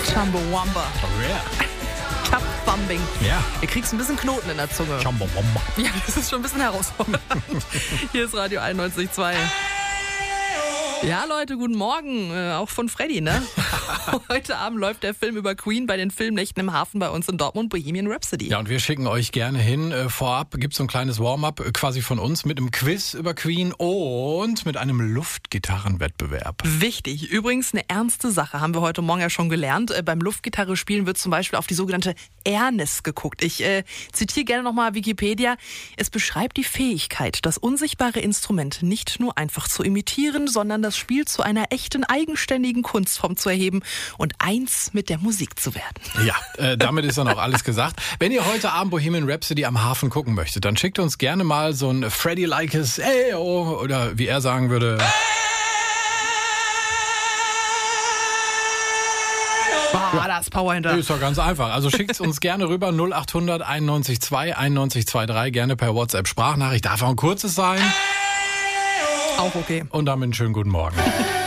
Chumbawamba. Oh yeah. Cup-Thumbing. Ja. Ihr kriegst ein bisschen Knoten in der Zunge. Chumbawamba. Ja, das ist schon ein bisschen herausfordernd. Hier ist Radio 91.2. Ja, Leute, guten Morgen. Auch von Freddy, ne? Heute Abend läuft der Film über Queen bei den Filmnächten im Hafen bei uns in Dortmund, Bohemian Rhapsody. Ja, und wir schicken euch gerne hin. Vorab gibt's so ein kleines Warm-up quasi von uns mit einem Quiz über Queen und mit einem Luftgitarrenwettbewerb. Wichtig. Übrigens eine ernste Sache, haben wir heute Morgen ja schon gelernt. Beim Luftgitarre spielen wird zum Beispiel auf die sogenannte Airness geguckt. Ich zitiere gerne nochmal Wikipedia. Es beschreibt die Fähigkeit, das unsichtbare Instrument nicht nur einfach zu imitieren, sondern das Spiel zu einer echten, eigenständigen Kunstform zu erheben und eins mit der Musik zu werden. Ja, damit ist dann auch alles gesagt. Wenn ihr heute Abend Bohemian Rhapsody am Hafen gucken möchtet, dann schickt uns gerne mal so ein Freddy-likes Ey-oh, oder wie er sagen würde... Boah, da ist Power hinter. Ist doch ganz einfach. Also schickt's uns gerne rüber 0800 91 2 91 23, gerne per WhatsApp Sprachnachricht. Darf auch ein kurzes sein. Auch okay. Und damit einen schönen guten Morgen.